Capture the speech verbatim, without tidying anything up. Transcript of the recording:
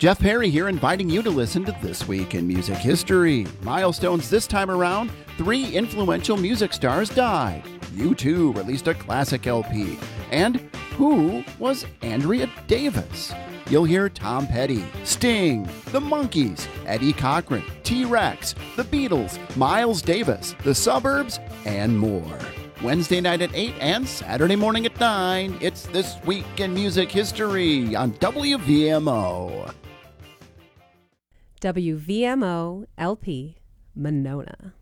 Jeff Perry here, inviting you to listen to This Week in Music History. Milestones this time around, three influential music stars died. U two released a classic L P. And who was Andrea Davis? You'll hear Tom Petty, Sting, The Monkees, Eddie Cochran, T-Rex, The Beatles, Miles Davis, The Suburbs, and more. Wednesday night at eight and Saturday morning at nine. It's This Week in Music History on W V M O. W V M O L P, Monona.